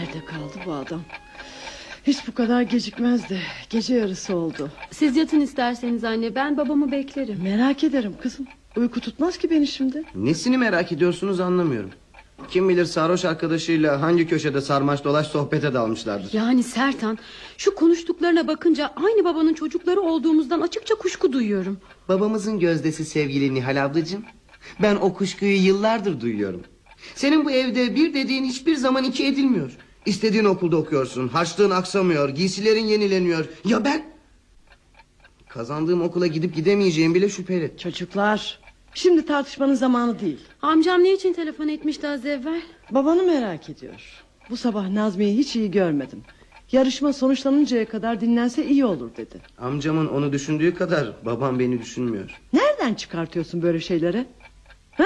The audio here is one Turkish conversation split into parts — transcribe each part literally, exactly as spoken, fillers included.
Nerede kaldı bu adam? Hiç bu kadar gecikmezdi. Gece yarısı oldu. Siz yatın isterseniz anne, ben babamı beklerim. Merak ederim kızım. Uyku tutmaz ki beni şimdi. Nesini merak ediyorsunuz anlamıyorum. Kim bilir sarhoş arkadaşıyla hangi köşede sarmaş dolaş sohbete dalmışlardır. Yani Sertan, şu konuştuklarına bakınca aynı babanın çocukları olduğumuzdan açıkça kuşku duyuyorum. Babamızın gözdesi sevgili Nihal ablacığım. Ben o kuşkuyu yıllardır duyuyorum. Senin bu evde bir dediğin hiçbir zaman iki edilmiyor. İstediğin okulda okuyorsun, harçlığın aksamıyor, giysilerin yenileniyor. Ya ben? Kazandığım okula gidip gidemeyeceğim bile şüpheli. Çocuklar, şimdi tartışmanın zamanı değil. Amcam ne için telefon etmişti az evvel? Babanı merak ediyor. Bu sabah Nazmi'yi hiç iyi görmedim. Yarışma sonuçlanıncaya kadar dinlense iyi olur dedi. Amcamın onu düşündüğü kadar babam beni düşünmüyor. Nereden çıkartıyorsun böyle şeyleri? Ha?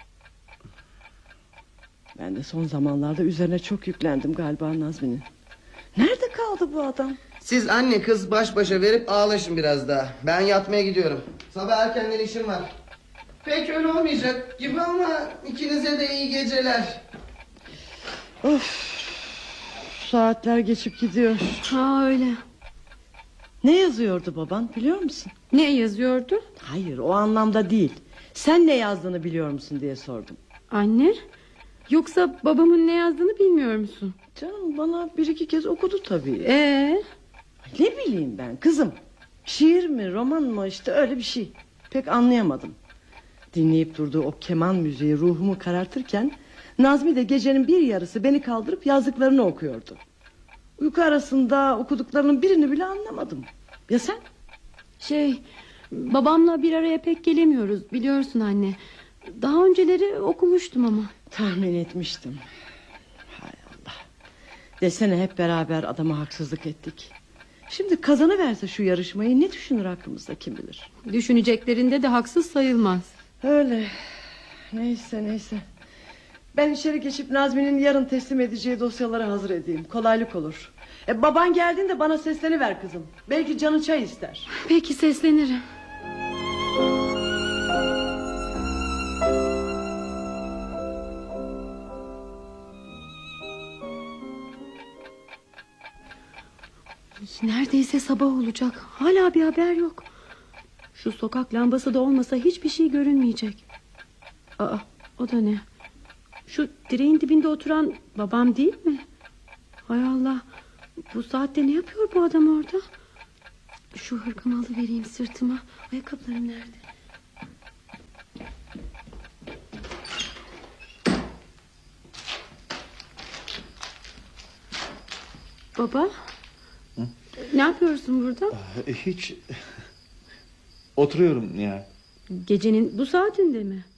Ben de son zamanlarda üzerine çok yüklendim galiba Nazmi'nin. Nerede kaldı bu adam? Siz anne kız baş başa verip ağlaşın biraz daha. Ben yatmaya gidiyorum. Sabah erkenden işim var. Pek öyle olmayacak gibi ama ikinize de iyi geceler. Of, saatler geçip gidiyor. Ha öyle. Ne yazıyordu baban biliyor musun? Ne yazıyordu? Hayır, o anlamda değil. Sen ne yazdığını biliyor musun diye sordum. Anne, yoksa babamın ne yazdığını bilmiyor musun? Canım, bana bir iki kez okudu tabii. Ee? Ne bileyim ben kızım. Şiir mi roman mı, işte öyle bir şey. Pek anlayamadım. Dinleyip durduğu o keman müziği ruhumu karartırken Nazmi de gecenin bir yarısı beni kaldırıp yazdıklarını okuyordu. Uyku arasında okuduklarının birini bile anlamadım. Ya sen? Şey, babamla bir araya pek gelemiyoruz biliyorsun anne. Daha önceleri okumuştum ama. Tahmin etmiştim. Hay Allah. Desene, hep beraber adama haksızlık ettik. Şimdi kazanıverse şu yarışmayı ne düşünür hakkımızda kim bilir. Düşüneceklerinde de haksız sayılmaz. Öyle. Neyse neyse. Ben içeri geçip Nazmi'nin yarın teslim edeceği dosyaları hazır edeyim. Kolaylık olur. E, baban geldiğinde bana sesleniver kızım. Belki canı çay ister. Peki, seslenirim. Neredeyse sabah olacak. Hala bir haber yok. Şu sokak lambası da olmasa hiçbir şey görünmeyecek. Aa, o da ne? Şu direğin dibinde oturan babam değil mi? Hay Allah, bu saatte ne yapıyor bu adam orada? Şu hırkamı alıvereyim sırtıma. Ayakkabılarım nerede? Baba, hı? Ne yapıyorsun burada? Hiç. Oturuyorum ya. Gecenin bu saatinde mi?